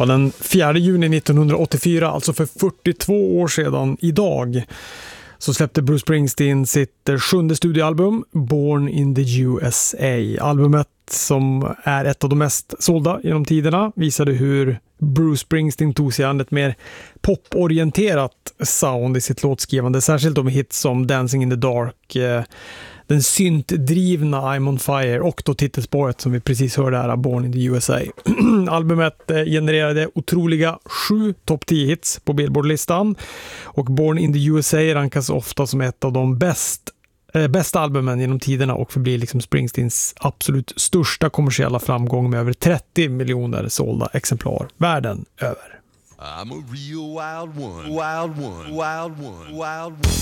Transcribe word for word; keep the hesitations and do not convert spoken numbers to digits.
Ja, den fjärde juni nittonhundraåttiofyra, alltså för fyrtiotvå år sedan idag, så släppte Bruce Springsteen sitt sjunde studioalbum Born in the U S A. Albumet, som är ett av de mest sålda genom tiderna, visade hur Bruce Springsteen tog sig an ett mer poporienterat sound i sitt låtskrivande, särskilt med hits som Dancing in the Dark, den syntdrivna I'm on Fire och då titelspåret som vi precis hörde här, Born in the U S A. Albumet genererade otroliga sju topp tio hits på Billboard-listan, och Born in the U S A rankas ofta som ett av de bäst, eh, bästa albumen genom tiderna och förblir liksom Springsteens absolut största kommersiella framgång med över trettio miljoner sålda exemplar världen över. I'm a real wild one, wild one, wild one, wild one.